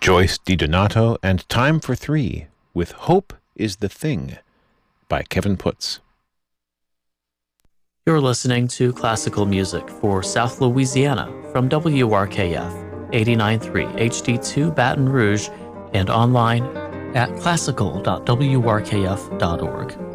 Joyce DiDonato and Time for Three with Hope is the Thing by Kevin Putz. You're listening to classical music for South Louisiana from WRKF 89.3 HD2 Baton Rouge and online at classical.wrkf.org.